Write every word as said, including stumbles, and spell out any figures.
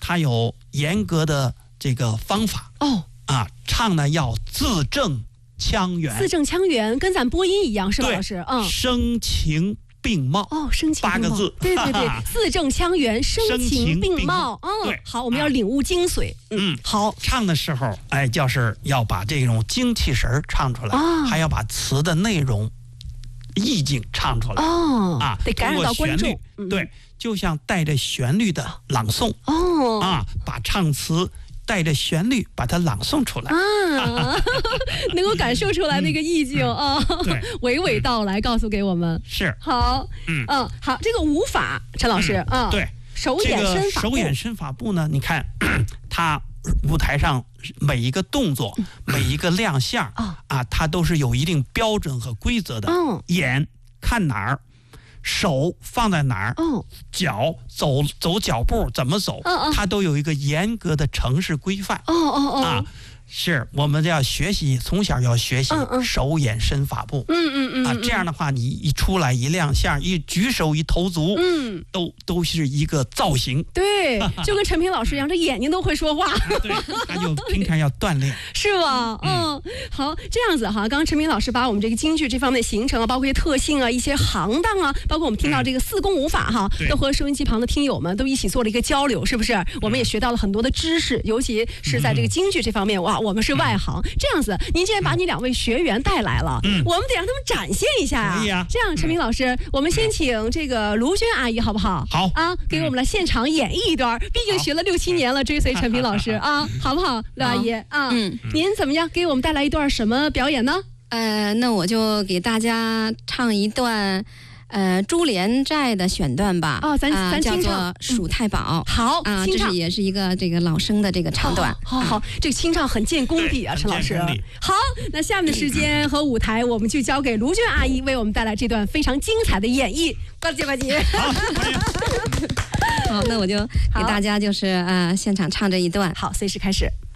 它有严格的这个方法哦啊，唱呢要字正腔圆， 字正腔圆，跟咱播音一样是吧，老师？嗯， 声情并茂哦，声情并茂八个字， 对对对，字正腔圆，声情并茂。嗯， 对， 好，我们要领悟精髓。 嗯， 好， 唱的时候，哎，就是要把这种精气神唱出来， 啊、 还要把词的内容、意境唱出来。 哦， 啊， 得感染到观众。 嗯、对，就像带着旋律的朗诵。 哦， 啊，把唱词带着旋律把它朗诵出来啊，能够感受出来那个意境、嗯、啊， 对， 娓娓道来告诉给我们。 是， 好， 嗯嗯，好，这个舞法，陈老师啊、 嗯，对， 手眼身法步， 这个手眼身法步呢，你看，它舞台上每一个动作、嗯、每一个亮相、嗯、啊，它都是有一定标准和规则的。 嗯， 眼看哪儿。手放在哪儿？ 哦， 脚走走脚步怎么走？ 嗯嗯， 它都有一个严格的程式规范。 哦哦哦， 啊，是我们要学习，从小要学习手眼身法步。 嗯嗯嗯， 啊，这样的话，你一出来一亮相，一举手一投足， 嗯， 都都是一个造型。 对，就跟陈平老师一样，这眼睛都会说话。 对，他就平常要锻炼， 是吧？嗯，好，这样子哈。刚刚陈平老师把我们这个京剧这方面的形成啊，包括一些特性啊，一些行当啊，包括我们听到这个四功舞法哈，都和收音机旁的听友们都一起做了一个交流，是不是？我们也学到了很多的知识，尤其是在这个京剧这方面，哇，我们是外行。这样子，您既然把你两位学员带来了， 嗯， 我们得让他们展现一下啊。 可以啊。 这样，陈明老师，嗯、我们先请这个卢娟阿姨好不好？ 好啊，给我们来现场演绎一段。毕竟学了六七年了，追随陈平老师啊，好不好，刘阿姨啊？ 嗯， 您怎么样？给我们带来一段什么表演呢？ 呃，那我就给大家唱一段。呃，珠帘寨的选段吧， 哦，咱咱叫做《蜀太保》。 好啊，这是也是一个这个老生的这个唱段。 好好，这个清唱很见功底啊，陈老师。好，那下面的时间和舞台，我们就交给卢娟阿姨为我们带来这段非常精彩的演绎。呱唧呱唧。 好，那我就给大家就是呃现场唱这一段。 好，随时开始。